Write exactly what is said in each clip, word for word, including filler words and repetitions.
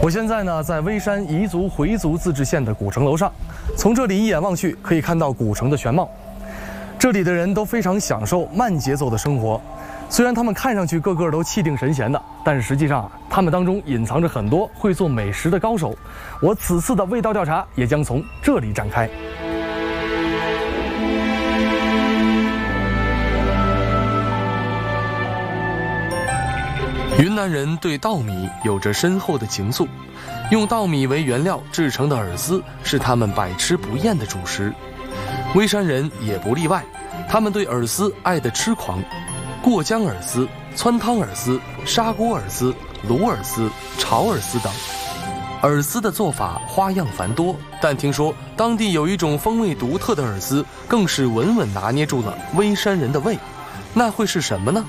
我现在呢，在微山彝族回族自治县的古城楼上，从这里一眼望去，可以看到古城的全貌。这里的人都非常享受慢节奏的生活，虽然他们看上去个个都气定神闲的，但是实际上啊，他们当中隐藏着很多会做美食的高手。我此次的味道调查也将从这里展开。 云南人对稻米有着深厚的情愫，用稻米为原料制成的饵丝是他们百吃不厌的主食。微山人也不例外，他们对饵丝爱得痴狂。过江饵丝、汆汤饵丝、砂锅饵丝、卤饵丝、炒饵丝等。饵丝的做法花样繁多，但听说当地有一种风味独特的饵丝，更是稳稳拿捏住了微山人的胃。那会是什么呢？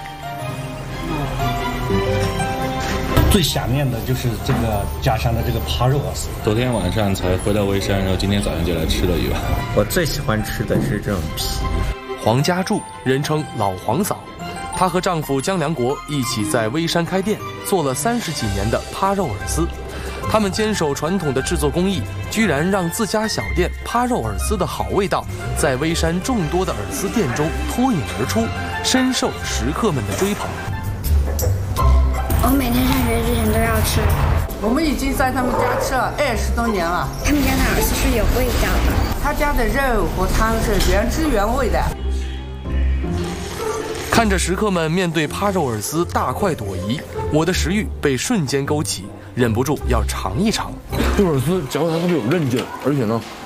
最想念的就是这个家乡的这个扒肉饵丝。 昨天晚上才回到微山，然后今天早上就来吃了一碗。 我最喜欢吃的是这种皮。 黄家柱，人称老黄嫂，她和丈夫江良国一起在微山开店，做了三十几年的扒肉饵丝。他们坚守传统的制作工艺，居然让自家小店扒肉饵丝的好味道，在微山众多的饵丝店中脱颖而出，深受食客们的追捧。 我每天上学之前都要吃。 我们已经在他们家吃了二十多年了。 他们家的饵丝是有味道的， 他家的肉和汤是原汁原味的。 看着食客们面对扒肉饵丝大快朵颐，我的食欲被瞬间勾起，忍不住要尝一尝。 这饵丝嚼起来特别有韧劲，而且呢